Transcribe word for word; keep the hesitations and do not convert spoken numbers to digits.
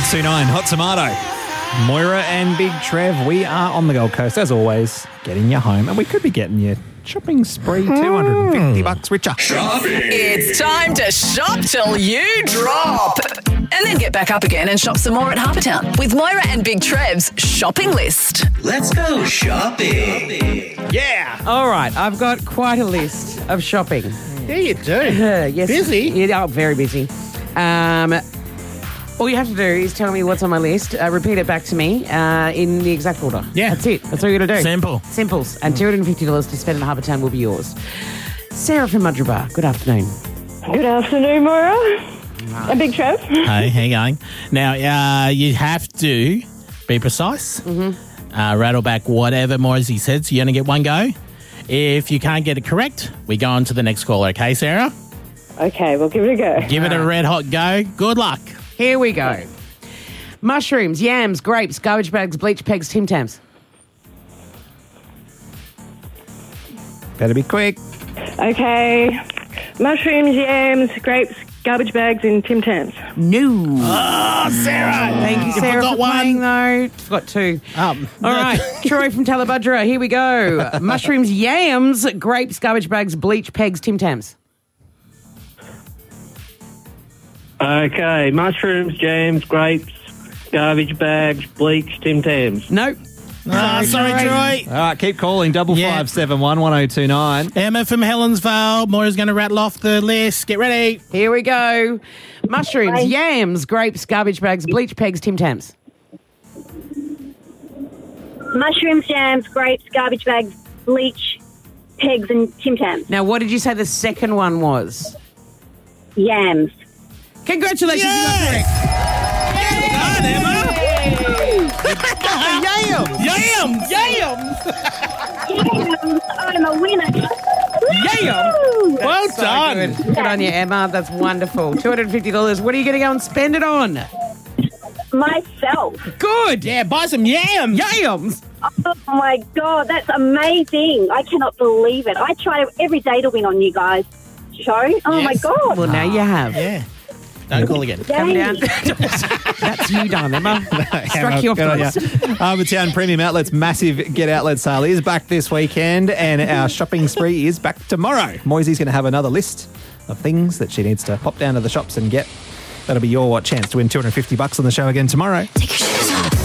two nine Hot Tomato. Moira and Big Trev, we are on the Gold Coast, as always, getting you home. And we could be getting you shopping spree, two hundred fifty bucks richer. Shopping. It's time to shop till you drop. And then get back up again and shop some more at Harbourtown with Moira and Big Trev's shopping list. Let's go shopping. Yeah. All right, I've got quite a list of shopping. Yeah, you do. Uh, yes. Busy? Yeah, oh, very busy. Um, all you have to do is tell me what's on my list, uh, repeat it back to me uh, in the exact order. Yeah. That's it. That's all you got to do. Simple. Simples. And two hundred fifty dollars to spend in Harbourtown will be yours. Sarah from Mudgeeraba, good afternoon. Good afternoon, Moira. A Big Trev. Hey, how you going? Now, uh, you have to be precise. Mm-hmm. Uh, rattle back whatever Morsey said, so you only get one go. If you can't get it correct, we go on to the next call, okay, Sarah? Okay, we'll give it a go. Give it a red hot go. Good luck. Here we go. Mushrooms, yams, grapes, garbage bags, bleach pegs, Tim Tams. Better be quick. Okay. Mushrooms, yams, grapes, garbage bags, and Tim Tams. No. Oh, Sarah. Thank you, Sarah, forgot for one. playing, though. Forgot two. Um, All right, Troy from Talabudra, here we go. Mushrooms, yams, grapes, garbage bags, bleach pegs, Tim Tams. Okay, mushrooms, jams, grapes, garbage bags, bleach, Tim Tams. Nope. Ah, sorry, Troy. All right, keep calling. Double Yeah. five seven one one zero two nine. Emma from Helensvale. Moira's going to rattle off the list. Get ready. Here we go. Mushrooms, yams, grapes, garbage bags, bleach pegs, Tim Tams. Mushrooms, jams, grapes, garbage bags, bleach, pegs, and Tim Tams. Now, what did you say the second one was? Yams. Congratulations, you got correct. Done, Emma. Yams! Yams. Yams! Yams. I'm a winner. Yams! Well So done. Good. Good on you, Emma. That's wonderful. two hundred fifty dollars. What are you going to go and spend it on? Myself. Good. Yeah, buy some yams. Yams! Oh, my God. That's amazing. I cannot believe it. I try every day to win on you guys' show. Oh, my Yes. God. Well, now you have. Yeah. Don't call again. Come Yay. down. That's you done, Emma. Struck you off Good on the ya. Harbourtown Premium Outlets massive Get Outlet sale is back this weekend, and our shopping spree is back tomorrow. Moisey's going to have another list of things that she needs to pop down to the shops and get. That'll be your chance to win two hundred fifty bucks on the show again tomorrow. Take a